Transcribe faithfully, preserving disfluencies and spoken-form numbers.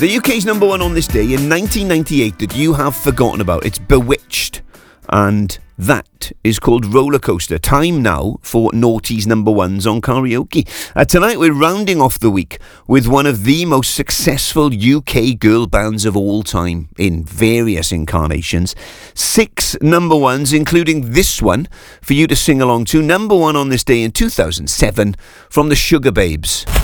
The U K's number one on this day in nineteen ninety-eight that you have forgotten about. It's Bewitched. And that is called Roller Coaster. Time now for Naughty's number ones on karaoke. Uh, tonight we're rounding off the week with one of the most successful U K girl bands of all time in various incarnations. Six number ones, including this one for you to sing along to. Number one on this day in two thousand seven from the Sugar Babes.